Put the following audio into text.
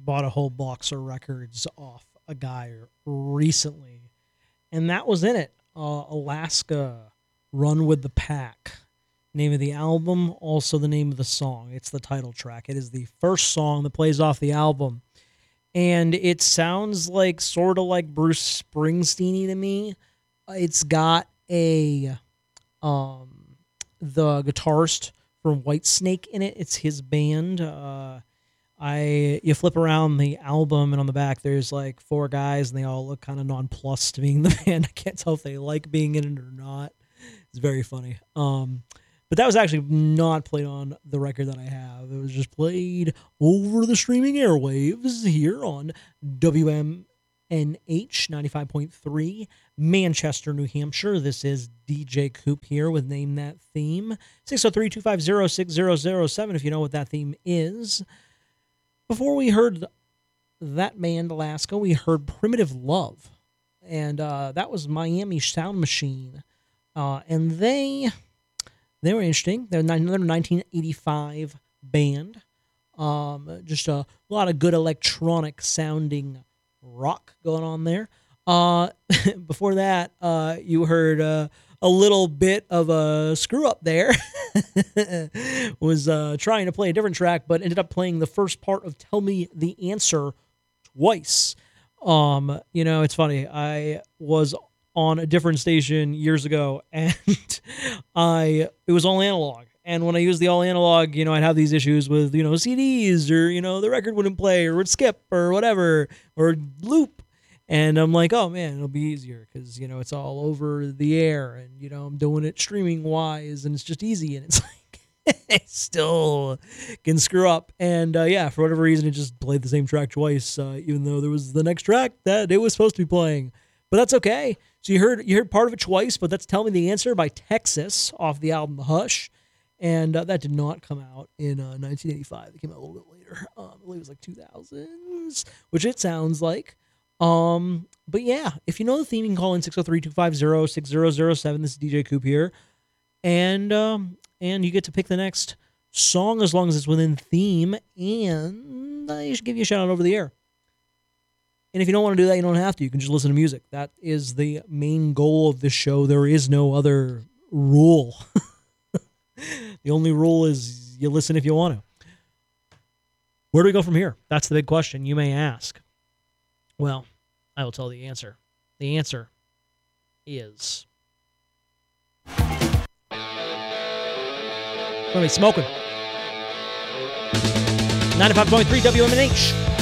bought a whole box of records off a guy recently, and that was in it. Alaska, Run with the Pack. Name of the album, also the name of the song. It's the title track. It is the first song that plays off the album. And it sounds like sort of like Bruce Springsteen-y to me. It's got the guitarist from Whitesnake in it. It's his band. You flip around the album, and on the back there's like 4 guys, and they all look kind of nonplussed being the band. I can't tell if they like being in it or not. It's very funny. But that was actually not played on the record that I have. It was just played over the streaming airwaves here on WMNH 95.3, Manchester, New Hampshire. This is DJ Coop here with Name That Theme. 603-250-6007 if you know what that theme is. Before we heard that band, Alaska, we heard Primitive Love. And that was Miami Sound Machine. And they were interesting. They're another 1985 band. Just a lot of good electronic sounding rock going on there. Before that, you heard a little bit of a screw up there. Was trying to play a different track, but ended up playing the first part of Tell Me the Answer twice. It's funny. I was on a different station years ago, and it was all analog. And when I used the all analog, I'd have these issues with, CDs, or, the record wouldn't play or would skip or whatever, or loop. And I'm like, oh man, it'll be easier because, it's all over the air, and, I'm doing it streaming wise, and it's just easy. And it's like, it still can screw up. And for whatever reason, it just played the same track twice, even though there was the next track that it was supposed to be playing. But that's okay. So you heard part of it twice, but that's Tell Me the Answer by Texas off the album The Hush. And that did not come out in 1985. It came out a little bit later. I believe it was like 2000s, which it sounds like. But yeah, if you know the theme, you can call in 603-250-6007. This is DJ Coop here. And you get to pick the next song as long as it's within theme, and I should give you a shout out over the air. And if you don't want to do that, you don't have to. You can just listen to music. That is the main goal of this show. There is no other rule. The only rule is you listen if you want to. Where do we go from here? That's the big question you may ask. Well, I will tell the answer. The answer is... We're going to be smoking. 95.3 WMNH.